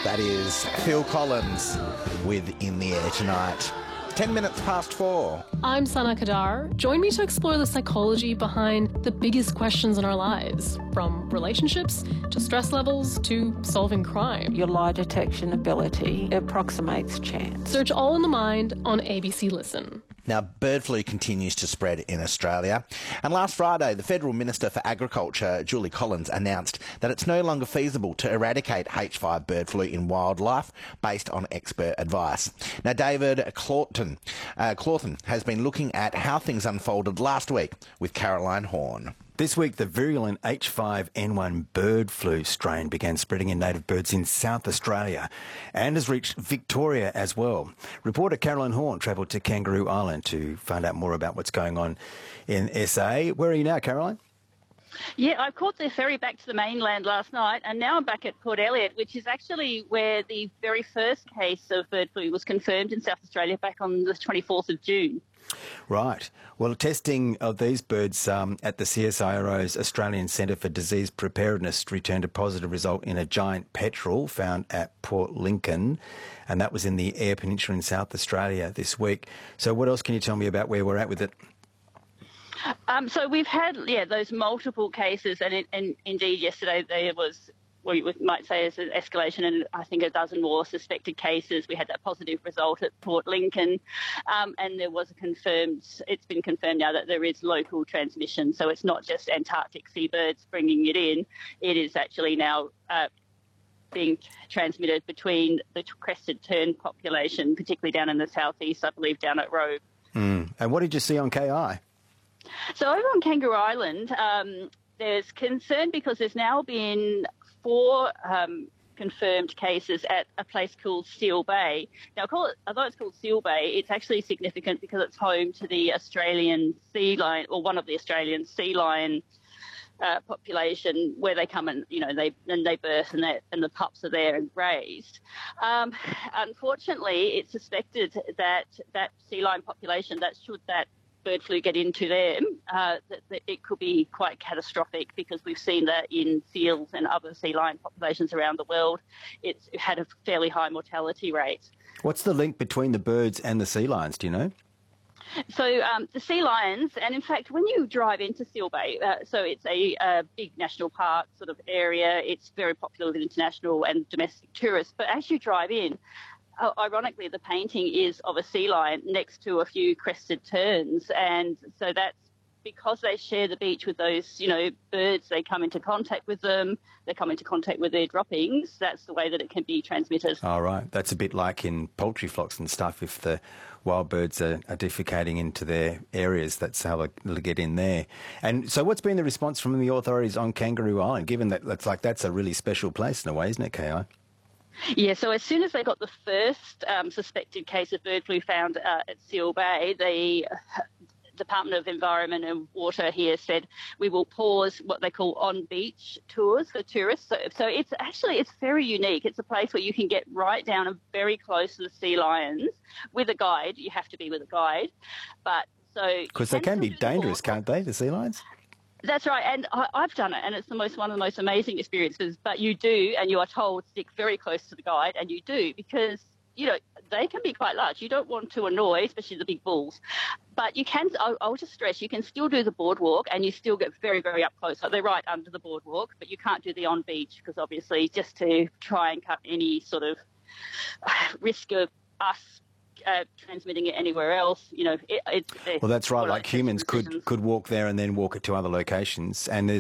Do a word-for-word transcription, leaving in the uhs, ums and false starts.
That is Phil Collins with In the Air Tonight. Ten minutes past four. I'm Sana Kadar. Join me to explore the psychology behind the biggest questions in our lives, from relationships to stress levels to solving crime. Your lie detection ability approximates chance. Search All in the Mind on A B C Listen. Now, bird flu continues to spread in Australia. And last Friday, the Federal Minister for Agriculture, Julie Collins, announced that it's no longer feasible to eradicate H five bird flu in wildlife based on expert advice. Now, David Claughton, uh, Claughton has been looking at how things unfolded last week with Caroline Horn. This week, the virulent H five N one bird flu strain began spreading in native birds in South Australia and has reached Victoria as well. Reporter Caroline Horn travelled to Kangaroo Island to find out more about what's going on in S A. Where are you now, Caroline? Yeah, I caught the ferry back to the mainland last night, and now I'm back at Port Elliot, which is actually where the very first case of bird flu was confirmed in South Australia back on the twenty-fourth of June. Right. Well, testing of these birds um, at the C S I R O's Australian Centre for Disease Preparedness returned a positive result in a giant petrel found at Port Lincoln, and that was in the Eyre Peninsula in South Australia this week. So what else can you tell me about where we're at with it? Um, so we've had, yeah, those multiple cases, and, it, and indeed yesterday there was, what you might say is an escalation, and I think a dozen more suspected cases. We had that positive result at Port Lincoln, um, and there was a confirmed, it's been confirmed now that there is local transmission, so it's not just Antarctic seabirds bringing it in, it is actually now uh, being transmitted between the crested tern population, particularly down in the southeast, I believe down at Robe. Mm. And what did you see on K I? So over on Kangaroo Island, um, there's concern because there's now been four um, confirmed cases at a place called Seal Bay. Now, call it, although it's called Seal Bay, it's actually significant because it's home to the Australian sea lion, or one of the Australian sea lion uh, population, where they come and, you know, they and they birth and, and the pups are there and raised. Um, unfortunately, it's suspected that that sea lion population, that should that bird flu get into them, uh, that, that it could be quite catastrophic, because we've seen that in seals and other sea lion populations around the world. It's had a fairly high mortality rate. What's the link between the birds and the sea lions, do you know? So um, the sea lions, and in fact, when you drive into Seal Bay, uh, so it's a, a big national park sort of area. It's very popular with international and domestic tourists. But as you drive in, Uh, ironically, the painting is of a sea lion next to a few crested terns, and so that's because they share the beach with those, you know, birds. They come into contact with them, they come into contact with their droppings. That's the way that it can be transmitted. All right. That's a bit like in poultry flocks and stuff. If the wild birds are, are defecating into their areas, that's how they'll get in there. And so what's been the response from the authorities on Kangaroo Island, given that that's like that's a really special place in a way, isn't it, K I? Yeah, so as soon as they got the first um, suspected case of bird flu found uh, at Seal Bay, the uh, Department of Environment and Water here said we will pause what they call on-beach tours for tourists. So, so it's actually, it's very unique. It's a place where you can get right down and very close to the sea lions with a guide. You have to be with a guide. But so Because they can be dangerous, can't they, the sea lions? That's right, and I, I've done it, and it's the most one of the most amazing experiences. But you do, and you are told stick very close to the guide, and you do, because you know they can be quite large. You don't want to annoy, especially the big bulls. But you can. I'll, I'll just stress, you can still do the boardwalk, and you still get very, very up close. So they're right under the boardwalk, but you can't do the on beach because obviously, just to try and cut any sort of risk of us Uh, transmitting it anywhere else, you know. It, it's, well, that's right. Like humans could, decisions. could walk there and then walk it to other locations. And